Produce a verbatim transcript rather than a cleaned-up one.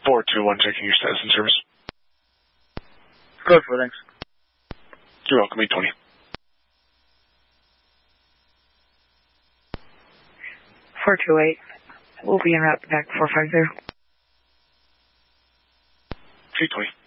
four two one, checking your status and service. Code four, thanks. You're welcome, eight twenty. four two eight. We'll be en route back four five zero. eight twenty.